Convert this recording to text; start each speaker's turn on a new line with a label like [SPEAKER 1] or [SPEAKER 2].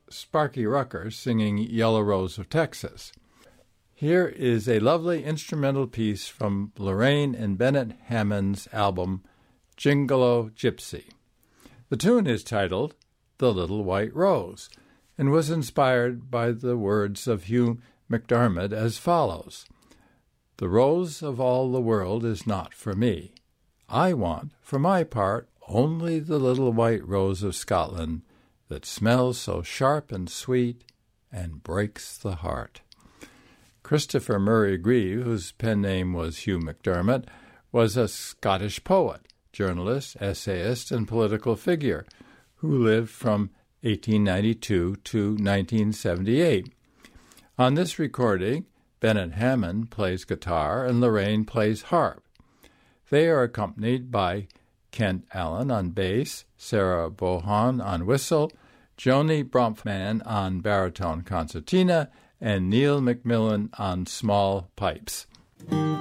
[SPEAKER 1] Sparky Rucker singing Yellow Rose of Texas. Here is a lovely instrumental piece from Lorraine and Bennett Hammond's album, Gingalo Gypsy. The tune is titled The Little White Rose and was inspired by the words of Hugh MacDiarmid as follows. The rose of all the world is not for me. I want, for my part, only the little white rose of Scotland that smells so sharp and sweet and breaks the heart. Christopher Murray Grieve, whose pen name was Hugh MacDiarmid, was a Scottish poet, journalist, essayist, and political figure who lived from 1892 to 1978. On this recording, Bennett Hammond plays guitar and Lorraine plays harp. They are accompanied by Kent Allen on bass, Sarah Bohan on whistle, Joni Bronfman on baritone concertina, and Neil McMillan on small pipes.